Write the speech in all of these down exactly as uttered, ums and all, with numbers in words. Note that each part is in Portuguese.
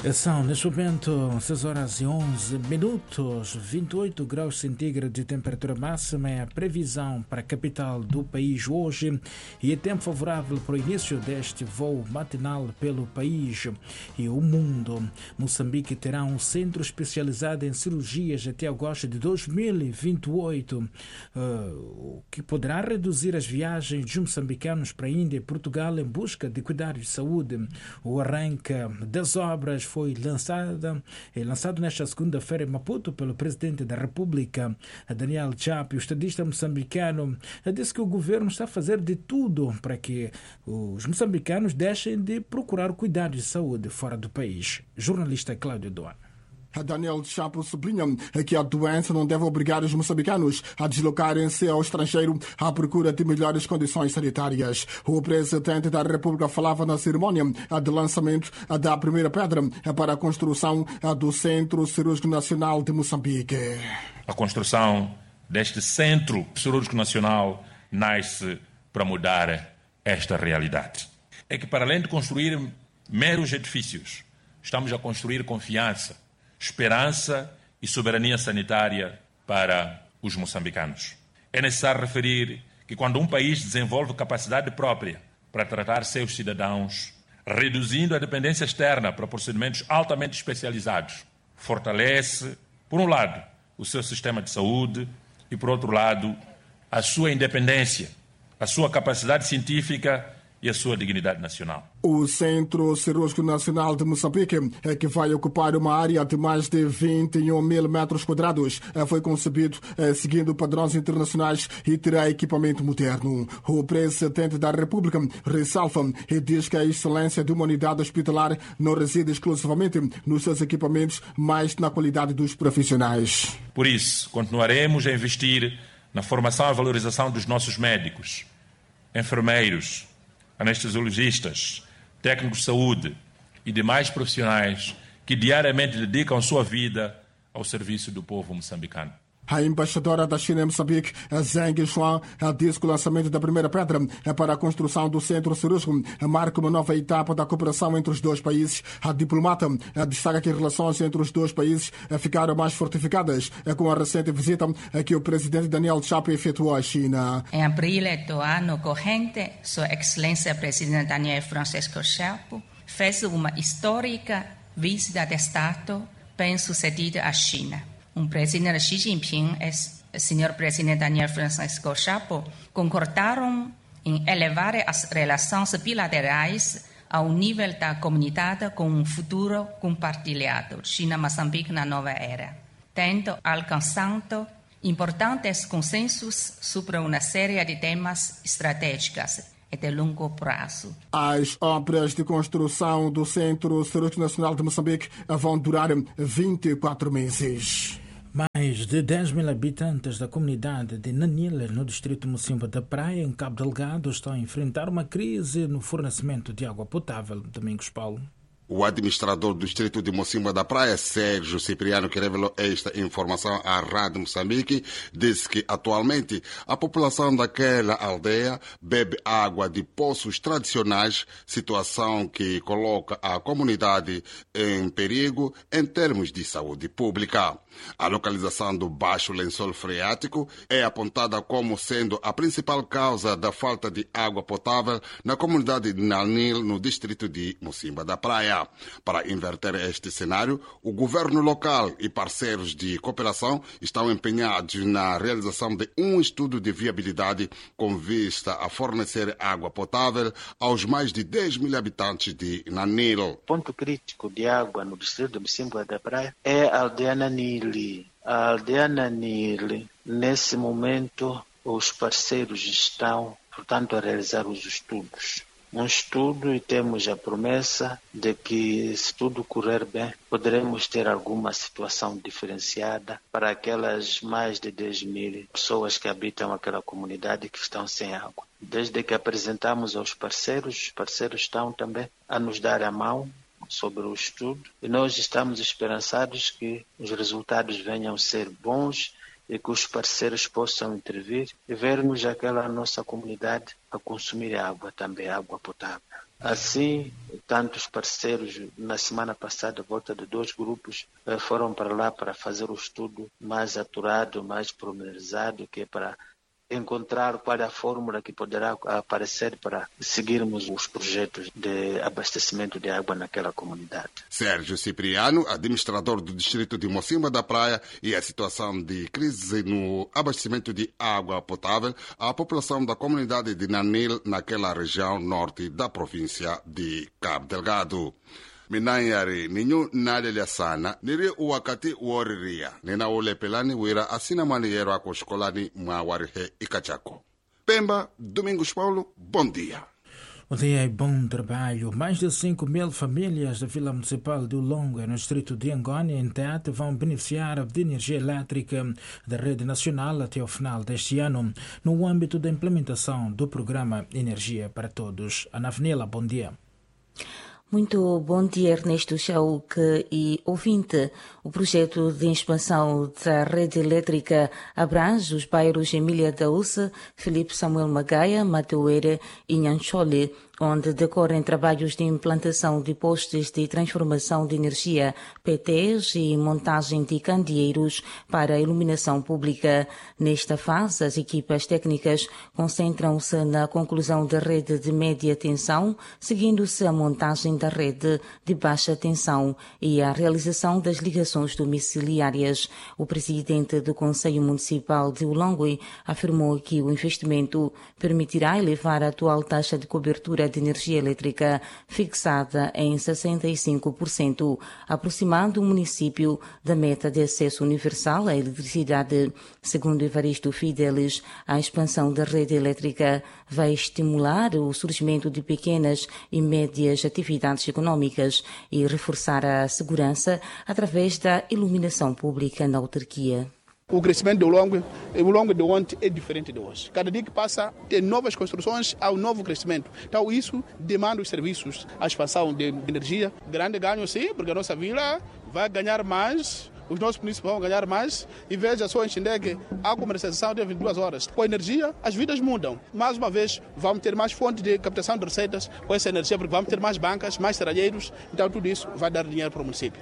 São, neste momento, seis horas e onze minutos, vinte e oito graus centígrados de temperatura máxima é a previsão para a capital do país hoje e é tempo favorável para o início deste voo matinal pelo país e o mundo. Moçambique terá um centro especializado em cirurgias até agosto de dois mil e vinte e oito, o que poderá reduzir as viagens de moçambicanos para a Índia e Portugal em busca de cuidados de saúde. O arranque das obras foi lançada, é lançado nesta segunda-feira em Maputo pelo presidente da República, Daniel Chapo. O estadista moçambicano disse que o governo está a fazer de tudo para que os moçambicanos deixem de procurar cuidados de saúde fora do país. Jornalista Cláudio Doan. Daniel Chapo sublinha que a doença não deve obrigar os moçambicanos a deslocarem-se ao estrangeiro à procura de melhores condições sanitárias. O presidente da República falava na cerimônia de lançamento da primeira pedra para a construção do Centro Cirúrgico Nacional de Moçambique. A construção deste Centro Cirúrgico Nacional nasce para mudar esta realidade. É que, para além de construir meros edifícios, estamos a construir confiança, esperança e soberania sanitária para os moçambicanos. É necessário referir que quando um país desenvolve capacidade própria para tratar seus cidadãos, reduzindo a dependência externa para procedimentos altamente especializados, fortalece, por um lado, o seu sistema de saúde e, por outro lado, a sua independência, a sua capacidade científica e a sua dignidade nacional. O Centro Cirúrgico Nacional de Moçambique, que vai ocupar uma área de mais de vinte e um mil metros quadrados, foi concebido seguindo padrões internacionais e terá equipamento moderno. O presidente da República ressalva e diz que a excelência de uma unidade hospitalar não reside exclusivamente nos seus equipamentos, mas na qualidade dos profissionais. Por isso, continuaremos a investir na formação e valorização dos nossos médicos, enfermeiros, anestesiologistas, técnicos de saúde e demais profissionais que diariamente dedicam sua vida ao serviço do povo moçambicano. A embaixadora da China em Moçambique, Zheng Xuan, disse que o lançamento da primeira pedra para a construção do centro cirúrgico marca uma nova etapa da cooperação entre os dois países. A diplomata destaca que as relações entre os dois países ficaram mais fortificadas com a recente visita que o presidente Daniel Chapo efetuou à China. Em abril do ano corrente, Sua Excelência Presidente Daniel Francisco Chapo fez uma histórica visita de Estado bem-sucedida à China. O presidente Xi Jinping e o senhor presidente Daniel Francisco Chapo concordaram em elevar as relações bilaterais ao nível da comunidade com um futuro compartilhado, China-Moçambique na nova era, tendo alcançado importantes consensos sobre uma série de temas estratégicos e de longo prazo. As obras de construção do Centro Cirúrgico Nacional de Moçambique vão durar vinte e quatro meses. Mais de dez mil habitantes da comunidade de Nanila, no distrito Mocimboa da Praia, em Cabo Delgado, estão a enfrentar uma crise no fornecimento de água potável. Domingos Paulo. O administrador do distrito de Mocimboa da Praia, Sérgio Cipriano, que revelou esta informação à Rádio Moçambique, disse que atualmente a população daquela aldeia bebe água de poços tradicionais, situação que coloca a comunidade em perigo em termos de saúde pública. A localização do Baixo Lençol Freático é apontada como sendo a principal causa da falta de água potável na comunidade de Nanil, no distrito de Mocimboa da Praia. Para inverter este cenário, o governo local e parceiros de cooperação estão empenhados na realização de um estudo de viabilidade com vista a fornecer água potável aos mais de dez mil habitantes de Nanil. O ponto crítico de água no distrito de Mocimboa da Praia é a aldeia Nanil. A aldeia Nanil, nesse momento, os parceiros estão, portanto, a realizar os estudos. Um estudo e temos a promessa de que, se tudo correr bem, poderemos ter alguma situação diferenciada para aquelas mais de dez mil pessoas que habitam aquela comunidade que estão sem água. Desde que apresentamos aos parceiros, os parceiros estão também a nos dar a mão sobre o estudo e nós estamos esperançados que os resultados venham a ser bons e que os parceiros possam intervir e vermos aquela nossa comunidade a consumir água também, água potável. Assim, tantos parceiros, na semana passada, a volta de dois grupos, foram para lá para fazer o estudo mais aturado, mais pormenorizado, que é para encontrar qual é a fórmula que poderá aparecer para seguirmos os projetos de abastecimento de água naquela comunidade. Sérgio Cipriano, administrador do distrito de Mocimba da Praia, e a situação de crise no abastecimento de água potável à população da comunidade de Nanil, naquela região norte da província de Cabo Delgado. Minanyari ninyu nalele sana niri wakati woriria nina ule pelani wira asina maniero ako escolani mwawarihe ikachako. Pemba, Domingos Paulo, bom dia. Bom dia e bom trabalho. Mais de cinco mil famílias da Vila Municipal de Ulongo, no distrito de Angônia, em Tete, vão beneficiar de energia elétrica da rede nacional até o final deste ano, no âmbito da implementação do programa Energia para Todos. Ana Avenila, bom dia. Muito bom dia, Ernesto Chauque e ouvinte. O projeto de expansão da rede elétrica abrange os bairros Emília da Uça, Felipe Samuel Magaia, Mateuere e Nhanchole, onde decorrem trabalhos de implantação de postos de transformação de energia, P Ts e montagem de candeeiros para a iluminação pública. Nesta fase, as equipas técnicas concentram-se na conclusão da rede de média tensão, seguindo-se a montagem da rede de baixa tensão e a realização das ligações domiciliárias. O presidente do Conselho Municipal de Ulongo afirmou que o investimento permitirá elevar a atual taxa de cobertura de energia elétrica fixada em sessenta e cinco por cento, aproximando o município da meta de acesso universal à eletricidade. Segundo Evaristo Fidelis, a expansão da rede elétrica vai estimular o surgimento de pequenas e médias atividades econômicas e reforçar a segurança através da iluminação pública na autarquia. O crescimento do Ulongo, o Ulongo de ontem é diferente de hoje. Cada dia que passa, tem novas construções, há um novo crescimento. Então isso demanda os serviços, a expansão de energia. Grande ganho sim, porque a nossa vila vai ganhar mais, os nossos municípios vão ganhar mais. E veja só, entender que a comercialização de vinte e duas horas. Com a energia, as vidas mudam. Mais uma vez, vamos ter mais fontes de captação de receitas com essa energia, porque vamos ter mais bancas, mais serralheiros. Então tudo isso vai dar dinheiro para o município.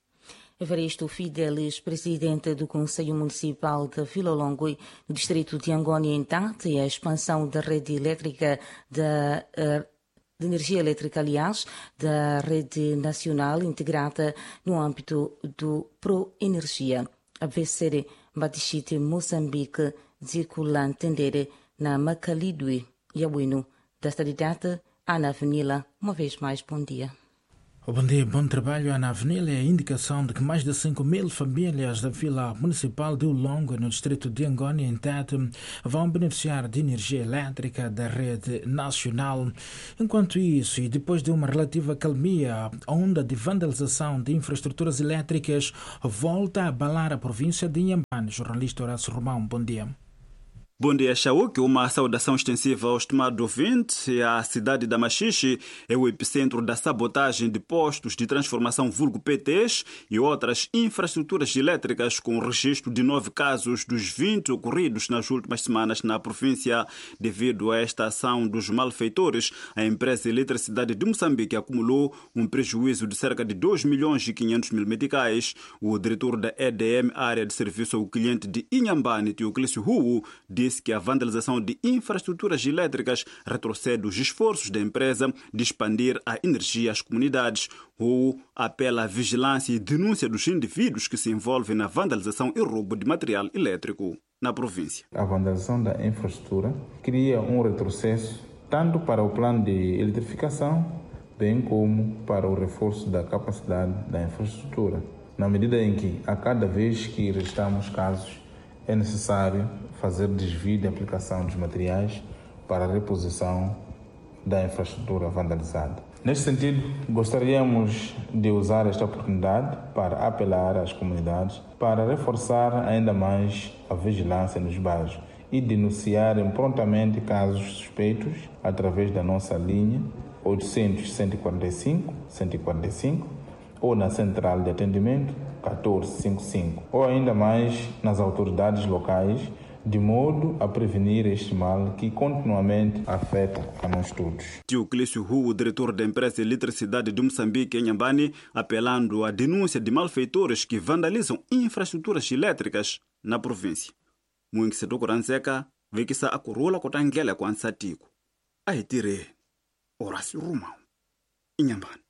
Evaristo Fidelis, presidente do Conselho Municipal de Vila Ulongo, no distrito de Angônia, em Tete, e a expansão da rede elétrica da uh, de energia elétrica, aliás, da rede nacional integrada no âmbito do Pro-Energia. A V C R Batixite Moçambique, Ziculan Tendere, na Macalidue, Yabuino, da cidade Ana Avenila. Uma vez mais, bom dia. Bom dia, bom trabalho. Ana Avenila, a indicação de que mais de cinco mil famílias da Vila Municipal de Ulongo, no distrito de Angônia, em Tete, vão beneficiar de energia elétrica da rede nacional. Enquanto isso, e depois de uma relativa calmia, a onda de vandalização de infraestruturas elétricas volta a abalar a província de Inhambane. Jornalista Horácio Romão, bom dia. Bom dia, Chauque. Uma saudação extensiva ao estimado ouvinte. A cidade da Machixe é o epicentro da sabotagem de postos de transformação vulgo P Ts e outras infraestruturas elétricas, com registro de nove casos dos vinte ocorridos nas últimas semanas na província. Devido a esta ação dos malfeitores, a empresa Eletricidade de Moçambique acumulou um prejuízo de cerca de dois milhões e quinhentos mil meticais. O diretor da E D M, área de serviço ao cliente de Inhambane, Teoclício Hugo, disse que a vandalização de infraestruturas elétricas retrocede os esforços da empresa de expandir a energia às comunidades. O apela à vigilância e denúncia dos indivíduos que se envolvem na vandalização e roubo de material elétrico na província. A vandalização da infraestrutura cria um retrocesso tanto para o plano de eletrificação, bem como para o reforço da capacidade da infraestrutura. Na medida em que, a cada vez que registramos casos, é necessário fazer desvio de aplicação dos materiais para a reposição da infraestrutura vandalizada. Neste sentido, gostaríamos de usar esta oportunidade para apelar às comunidades para reforçar ainda mais a vigilância nos bairros e denunciarem prontamente casos suspeitos através da nossa linha oitocentos, cento e quarenta e cinco, cento e quarenta e cinco ou na central de atendimento catorze cinquenta e cinco, ou ainda mais nas autoridades locais de modo a prevenir este mal que continuamente afeta a nós todos. Tio Clício Hu, diretor da empresa de eletricidade de Moçambique, em Nhambane, apelando à denúncia de malfeitores que vandalizam infraestruturas elétricas na província. Muito se docoranseca, vê que a coroa cotangela com ansatico. Aí tire Horácio Romão, em Nhambane.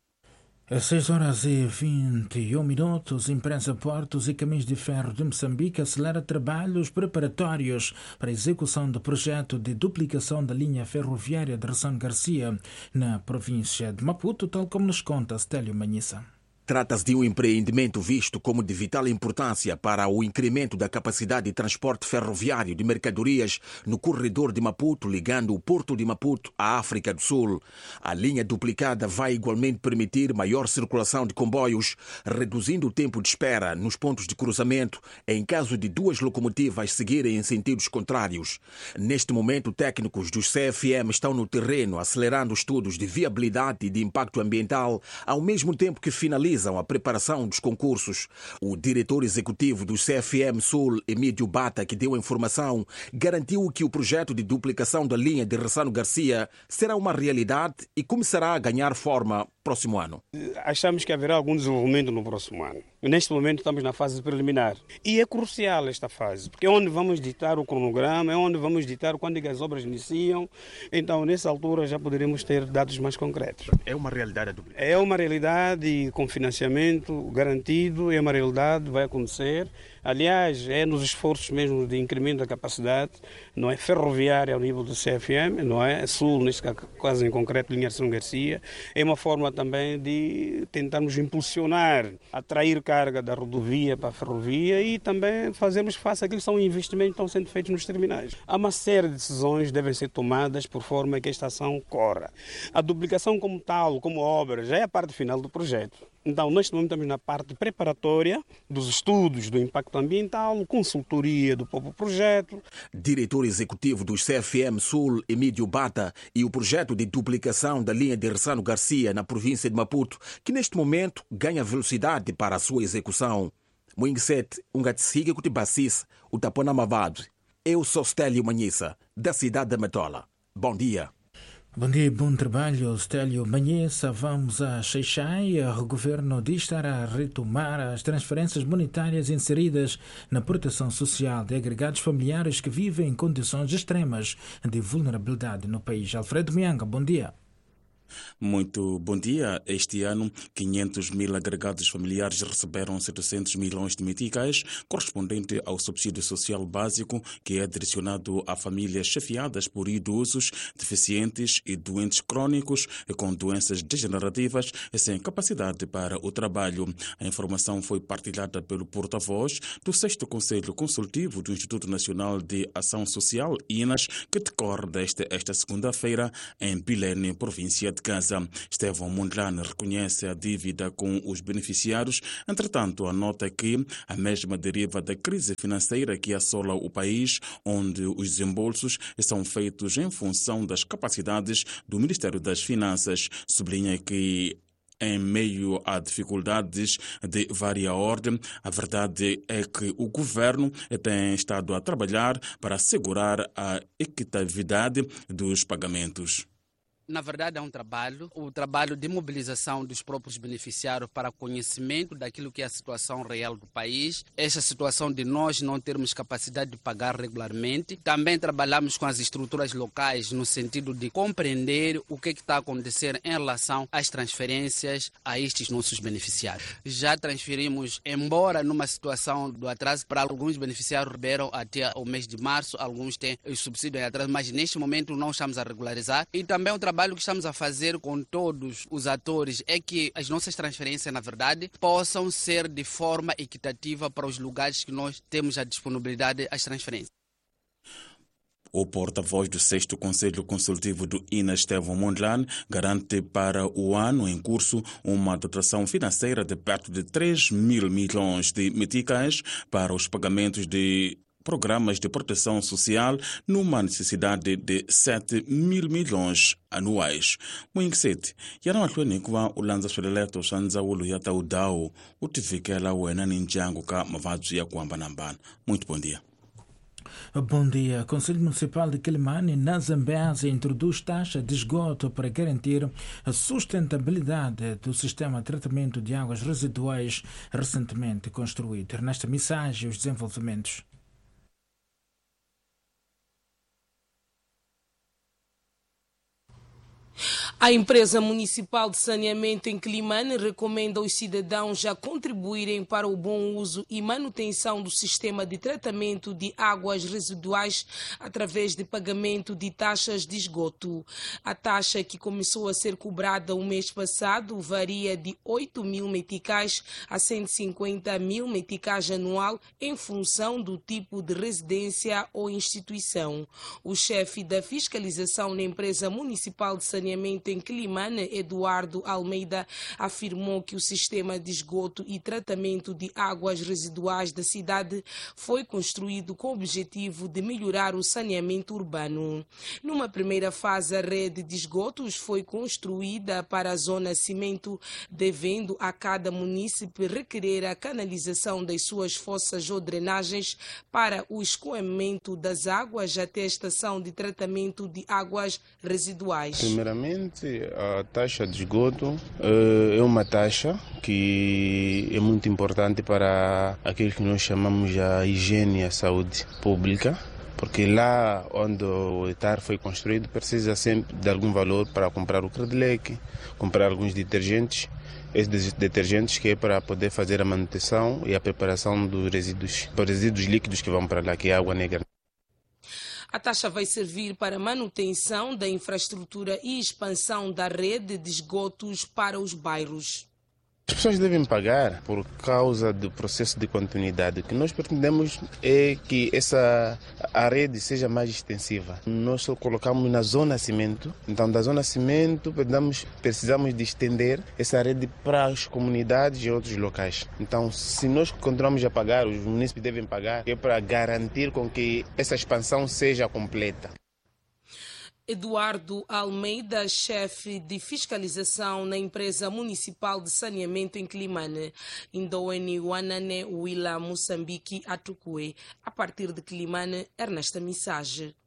Às seis horas e vinte e um minutos, a imprensa Portos e Caminhos de Ferro de Moçambique acelera trabalhos preparatórios para a execução do projeto de duplicação da linha ferroviária de Ressano Garcia na província de Maputo, tal como nos conta Stélio Manhissa. Trata-se de um empreendimento visto como de vital importância para o incremento da capacidade de transporte ferroviário de mercadorias no corredor de Maputo, ligando o Porto de Maputo à África do Sul. A linha duplicada vai igualmente permitir maior circulação de comboios, reduzindo o tempo de espera nos pontos de cruzamento em caso de duas locomotivas seguirem em sentidos contrários. Neste momento, técnicos dos C F M estão no terreno acelerando estudos de viabilidade e de impacto ambiental, ao mesmo tempo que finalizam a preparação dos concursos. O diretor executivo do C F M Sul, Emílio Bata, que deu a informação, garantiu que o projeto de duplicação da linha de Ressano Garcia será uma realidade e começará a ganhar forma próximo ano. Achamos que haverá algum desenvolvimento no próximo ano. Neste momento estamos na fase preliminar. E é crucial esta fase, porque é onde vamos ditar o cronograma, é onde vamos ditar quando é que as obras iniciam. Então, nessa altura, já poderemos ter dados mais concretos. É uma realidade a duplicação? É uma realidade e com financiamento garantido, é uma realidade, vai acontecer. Aliás, é nos esforços mesmo de incremento da capacidade, não é ferroviária ao nível do C F M, não é Sul, neste caso em concreto, linha Ressano Garcia. É uma forma também de tentarmos impulsionar, atrair carga da rodovia para a ferrovia e também fazermos face àqueles que são investimentos que estão sendo feitos nos terminais. Há uma série de decisões que devem ser tomadas por forma que esta ação corra. A duplicação como tal, como obra, já é a parte final do projeto. Então, neste momento estamos na parte preparatória dos estudos do impacto ambiental, consultoria do próprio projeto. Diretor executivo do C F M Sul, Emílio Bata, e o projeto de duplicação da linha de Ressano Garcia na província de Maputo, que neste momento ganha velocidade para a sua execução. Moinguesete, um gatsiga que te bacis, o tapona mavado. Eu sou Stélio Manhissa, da cidade de Matola. Bom dia. Bom dia e bom trabalho, Stélio Manhissa. Vamos a Xai-Xai. O governo diz estar a retomar as transferências monetárias inseridas na proteção social de agregados familiares que vivem em condições extremas de vulnerabilidade no país. Alfredo Mianga, bom dia. Muito bom dia. Este ano, quinhentos mil agregados familiares receberam setecentos milhões de meticais, correspondente ao subsídio social básico, que é direcionado a famílias chefiadas por idosos, deficientes e doentes crônicos com doenças degenerativas e sem capacidade para o trabalho. A informação foi partilhada pelo porta-voz do sexto Conselho Consultivo do Instituto Nacional de Ação Social, I N A S, que decorre desta esta segunda-feira em Pilene, província de Gaza. Estevão Mondlane reconhece a dívida com os beneficiários, entretanto anota que a mesma deriva da crise financeira que assola o país, onde os desembolsos são feitos em função das capacidades do Ministério das Finanças. Sublinha que em meio a dificuldades de vária ordem, a verdade é que o governo tem estado a trabalhar para assegurar a equitatividade dos pagamentos. Na verdade, é um trabalho, o trabalho de mobilização dos próprios beneficiários para conhecimento daquilo que é a situação real do país, esta situação de nós não termos capacidade de pagar regularmente. Também trabalhamos com as estruturas locais no sentido de compreender o que é que está a acontecer em relação às transferências a estes nossos beneficiários. Já transferimos, embora numa situação do atraso, para alguns beneficiários receberam até o mês de março, alguns têm o subsídio em atraso, mas neste momento não estamos a regularizar. E também o trabalho O trabalho que estamos a fazer com todos os atores é que as nossas transferências, na verdade, possam ser de forma equitativa para os lugares que nós temos a disponibilidade às transferências. O porta-voz do sexto Conselho Consultivo do I N A S, Estevão Mondlane, garante para o ano em curso uma dotação financeira de perto de três mil milhões de meticais para os pagamentos de programas de proteção social, numa necessidade de sete mil milhões anuais. Moinksete, yana mahlwenikwa ulanza sweleleto shanza ulu yata udao utivikela wena ninjangu ka mavadzu ya kuamba nambana. Muito bom dia. Bom dia. O Conselho Municipal de Quelimane, na Zambésia, introduz taxa de esgoto para garantir a sustentabilidade do sistema de tratamento de águas residuais recentemente construído. Nesta mensagem, os desenvolvimentos. A empresa municipal de saneamento em Quelimane recomenda aos cidadãos a contribuírem para o bom uso e manutenção do sistema de tratamento de águas residuais através de pagamento de taxas de esgoto. A taxa, que começou a ser cobrada o mês passado, varia de oito mil meticais a cento e cinquenta mil meticais anual em função do tipo de residência ou instituição. O chefe da fiscalização na empresa municipal de saneamento em Quelimane, Eduardo Almeida, afirmou que o sistema de esgoto e tratamento de águas residuais da cidade foi construído com o objetivo de melhorar o saneamento urbano. Numa primeira fase, a rede de esgotos foi construída para a zona cimento, devendo a cada munícipe requerer a canalização das suas fossas ou drenagens para o escoamento das águas até a estação de tratamento de águas residuais. Primeiramente, a taxa de esgoto é uma taxa que é muito importante para aquilo que nós chamamos de higiene e a saúde pública, porque lá onde o etar foi construído precisa sempre de algum valor para comprar o credleque, comprar alguns detergentes, esses detergentes que é para poder fazer a manutenção e a preparação dos resíduos, dos resíduos líquidos que vão para lá, que é a água negra. A taxa vai servir para a manutenção da infraestrutura e expansão da rede de esgotos para os bairros. As pessoas devem pagar por causa do processo de continuidade. O que nós pretendemos é que essa a rede seja mais extensiva. Nós só colocamos na zona cimento, então da zona cimento precisamos, precisamos de estender essa rede para as comunidades e outros locais. Então, se nós continuamos a pagar, os munícipes devem pagar, é para garantir com que essa expansão seja completa. Eduardo Almeida, chefe de fiscalização na empresa municipal de saneamento em Quelimane. Indoene Wanane Wila Moçambique Atukue. A partir de Quelimane, Ernesta Missage.